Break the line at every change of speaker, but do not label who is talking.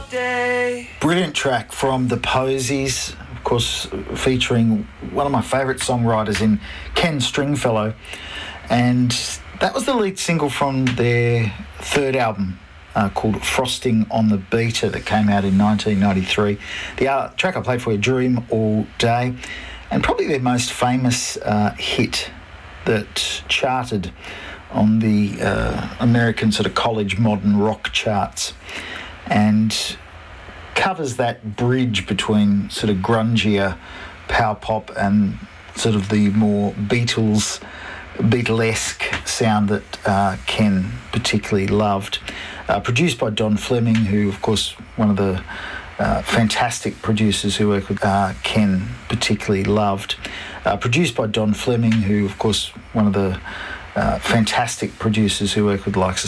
day.
Brilliant track from the Posies, of course, featuring one of my favourite songwriters in Ken Stringfellow. And that was the lead single from their third album called Frosting on the Beater that came out in 1993. The track I played for you, Dream All Day, and probably their most famous hit that charted on the American sort of college modern rock charts, and covers that bridge between sort of grungier power pop and sort of the more Beatlesque sound that Ken particularly loved. Produced by Don Fleming, who, of course, one of the fantastic producers who worked with Ken particularly loved. Produced by Don Fleming, who, of course, one of the fantastic producers who worked with the likes of